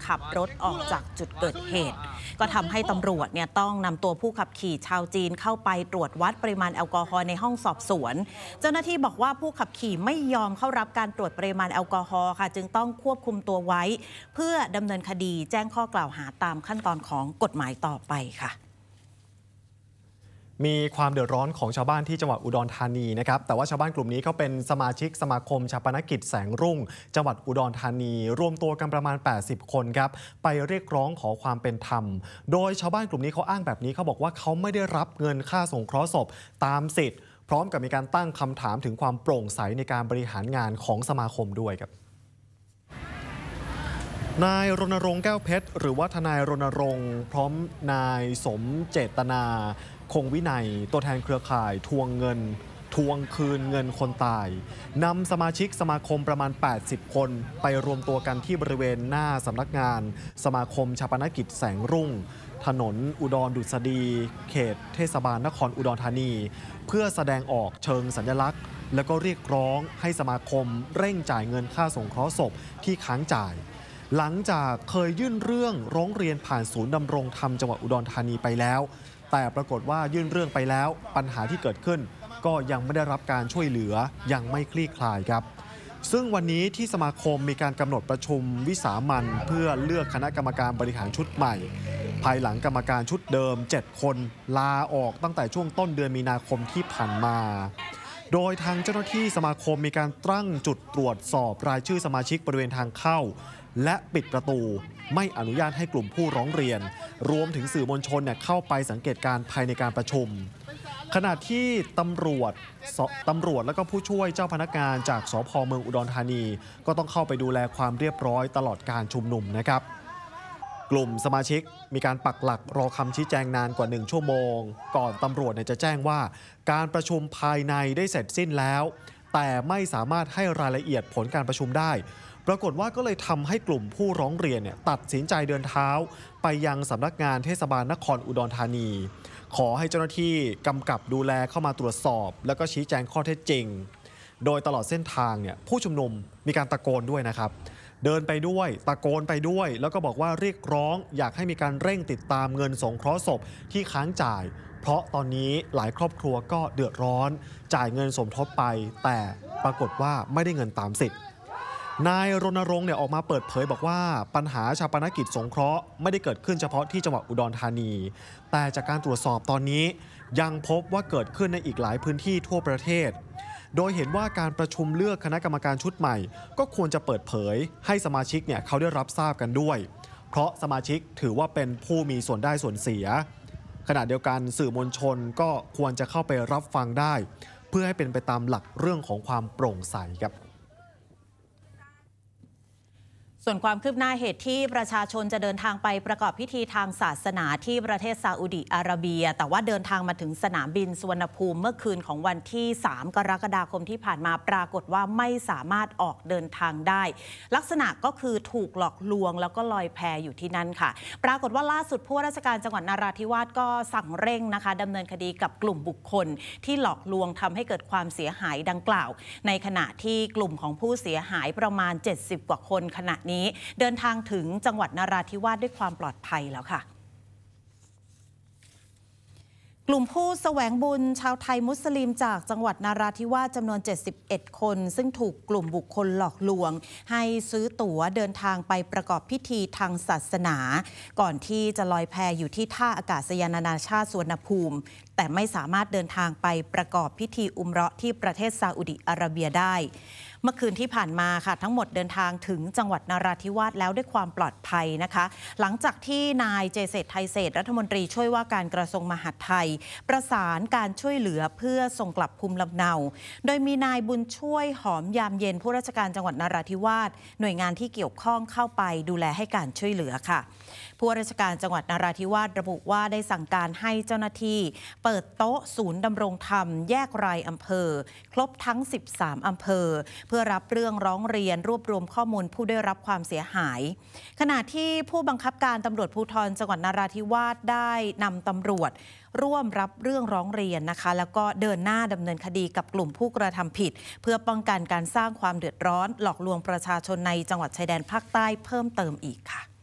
ขับรถออกจากจุดเกิดเหตุก็ทำให้ตำรวจเนี่ยต้องนำตัวผู้ขับขี่ชาวจีนเข้าไปตรวจวัดปริมาณแอลกอฮอล์ในห้องสอบสวนเจ้าหน้าที่บอกว่าผู้ขับขี่ไม่ยอมเข้ารับการตรวจปริมาณแอลกอฮอล์ค่ะจึงต้องควบคุมตัวไว้เพื่อดำเนินคดีแจ้งข้อกล่าวหาตามขั้นตอนของกฎหมายต่อไปค่ะมีความเดือดร้อนของชาวบ้านที่จังหวัดอุดรธานีนะครับแต่ว่าชาวบ้านกลุ่มนี้เขาเป็นสมาชิกสมาคมชาปนกิจแสงรุ่งจังหวัดอุดรธานีรวมตัวกันประมาณ80คนครับไปเรียกร้องขอความเป็นธรรมโดยชาวบ้านกลุ่มนี้เขาอ้างแบบนี้เขาบอกว่าเขาไม่ได้รับเงินค่าสงเคราะห์ศพตามสิทธิ์พร้อมกับมีการตั้งคำถามถึงความโปร่งใสในการบริหารงานของสมาคมด้วยครับนายรณรงค์แก้วเพชรหรือว่าทนายรณรงค์พร้อมนายสมเจตนาคงวินัยตัวแทนเครือข่ายทวงคืนเงินคนตายนำสมาชิกสมาคมประมาณ80คนไปรวมตัวกันที่บริเวณหน้าสำนักงานสมาคมชาปนกิจแสงรุ่งถนนอุดรดุษฎีเขตเทศบาลนครอุดรธานีเพื่อแสดงออกเชิงสัญลักษณ์แล้วก็เรียกร้องให้สมาคมเร่งจ่ายเงินค่าสงเคราะห์ศพที่ค้างจ่ายหลังจากเคยยื่นเรื่องร้องเรียนผ่านศูนย์ดำรงธรรมจังหวัดอุดรธานีไปแล้วแต่ปรากฏว่ายื่นเรื่องไปแล้วปัญหาที่เกิดขึ้นก็ยังไม่ได้รับการช่วยเหลือยังไม่คลี่คลายครับซึ่งวันนี้ที่สมาคมมีการกำหนดประชุมวิสามัญเพื่อเลือกคณะกรรมการบริหารชุดใหม่ภายหลังกรรมการชุดเดิม7คนลาออกตั้งแต่ช่วงต้นเดือนมีนาคมที่ผ่านมาโดยทางเจ้าหน้าที่สมาคมมีการตั้งจุดตรวจสอบรายชื่อสมาชิกบริเวณทางเข้าและปิดประตูไม่อนุญาตให้กลุ่มผู้ร้องเรียนรวมถึงสื่อมวลชนเข้าไปสังเกตการภายในการประชุมขณะที่ตำรวจและก็ผู้ช่วยเจ้าพนักงานจากสภ.เมืองอุดรธานีก็ต้องเข้าไปดูแลความเรียบร้อยตลอดการชุมนุมนะครับกลุ่มสมาชิกมีการปักหลักรอคำชี้แจงนานกว่า1ชั่วโมงก่อนตำรวจจะแจ้งว่าการประชุมภายในได้เสร็จสิ้นแล้วแต่ไม่สามารถให้รายละเอียดผลการประชุมได้ปรากฏว่าก็เลยทำให้กลุ่มผู้ร้องเรียนตัดสินใจเดินเท้าไปยังสำนักงานเทศบาลนครอุดรธานีขอให้เจ้าหน้าที่กำกับดูแลเข้ามาตรวจสอบแล้วก็ชี้แจงข้อเท็จจริงโดยตลอดเส้นทางผู้ชุมนุมมีการตะโกนด้วยนะครับเดินไปด้วยตะโกนไปด้วยแล้วก็บอกว่าเรียกร้องอยากให้มีการเร่งติดตามเงินสงเคราะห์ศพที่ค้างจ่ายเพราะตอนนี้หลายครอบครัวก็เดือดร้อนจ่ายเงินสมทบไปแต่ปรากฏว่าไม่ได้เงินตามสิทธิ์นายรณรงค์ออกมาเปิดเผยบอกว่าปัญหาชาปนกิจสงเคราะห์ไม่ได้เกิดขึ้นเฉพาะที่จังหวัดอุดรธานีแต่จากการตรวจสอบตอนนี้ยังพบว่าเกิดขึ้นในอีกหลายพื้นที่ทั่วประเทศโดยเห็นว่าการประชุมเลือกคณะกรรมการชุดใหม่ก็ควรจะเปิดเผยให้สมาชิกเขาได้รับทราบกันด้วยเพราะสมาชิกถือว่าเป็นผู้มีส่วนได้ส่วนเสียขณะเดียวกันสื่อมวลชนก็ควรจะเข้าไปรับฟังได้เพื่อให้เป็นไปตามหลักเรื่องของความโปร่งใสครับส่วนความคืบหน้าเหตุที่ประชาชนจะเดินทางไปประกอบพิธีทางศาสนาที่ประเทศซาอุดิอาระเบียแต่ว่าเดินทางมาถึงสนามบินสุวรรณภูมิเมื่อคืนของวันที่3 กรกฎาคมที่ผ่านมาปรากฏว่าไม่สามารถออกเดินทางได้ลักษณะก็คือถูกหลอกลวงแล้วก็ลอยแพอยู่ที่นั่นค่ะปรากฏว่าล่าสุดผู้ว่าราชการจังหวัดนราธิวาสก็สั่งเร่งนะคะดำเนินคดีกับกลุ่มบุคคลที่หลอกลวงทำให้เกิดความเสียหายดังกล่าวในขณะที่กลุ่มของผู้เสียหายประมาณ70 กว่าคนขณะนี้เดินทางถึงจังหวัดนราธิวาสด้วยความปลอดภัยแล้วค่ะกลุ่มผู้แสวงบุญชาวไทยมุสลิมจากจังหวัดนราธิวาสจำนวน71คนซึ่งถูกกลุ่มบุคคลหลอกลวงให้ซื้อตั๋วเดินทางไปประกอบพิธีทางศาสนาก่อนที่จะลอยแพอยู่ที่ท่าอากาศยานนานาชาติสุวรรณภูมิแต่ไม่สามารถเดินทางไปประกอบพิธีอุมเราะห์ที่ประเทศซาอุดิอาระเบียได้เมื่อคืนที่ผ่านมาค่ะทั้งหมดเดินทางถึงจังหวัดนราธิวาสแล้วด้วยความปลอดภัยนะคะหลังจากที่นายเจเษตรไทยเศรษฐ์รัฐมนตรีช่วยว่าการกระทรวงมหาดไทยประสานการช่วยเหลือเพื่อส่งกลับภูมิลำเนาโดยมีนายบุญช่วยหอมยามเย็นผู้ราชการจังหวัดนราธิวาสหน่วยงานที่เกี่ยวข้องเข้าไปดูแลให้การช่วยเหลือค่ะผู้ราชการจังหวัดนราธิวาสระบุว่าได้สั่งการให้เจ้าหน้าที่เปิดโต๊ะศูนย์ดำรงธรรมแยกรายอำเภอครบทั้ง13อำเภอเพื่อรับเรื่องร้องเรียนรวบรวมข้อมูลผู้ได้รับความเสียหายขณะที่ผู้บังคับการตำรวจภูธรจังหวัดนราธิวาสได้นำตำรวจร่วมรับเรื่องร้องเรียนนะคะแล้วก็เดินหน้าดำเนินคดีกับกลุ่มผู้กระทำผิดเพื่อป้องกันการสร้างความเดือดร้อนหลอกลวงประชาชนในจังหวัดชายแดนภาคใต้เพิ่มเติมอีกค่ะ